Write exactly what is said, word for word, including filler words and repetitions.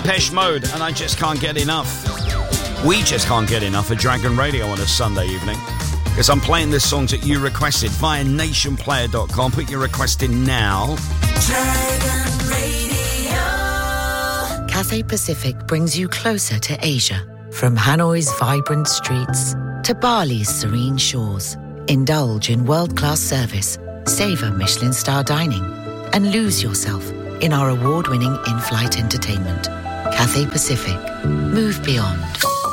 Depeche Mode, and I just can't get enough. We just can't get enough of Dragon Radio on a Sunday evening, because I'm playing the songs that you requested via nation player dot com. Put your request in now. Dragon Radio. Cathay Pacific brings you closer to Asia. From Hanoi's vibrant streets to Bali's serene shores. Indulge in world-class service, savor Michelin star dining, and lose yourself in our award-winning in-flight entertainment. Cathay Pacific. Move beyond.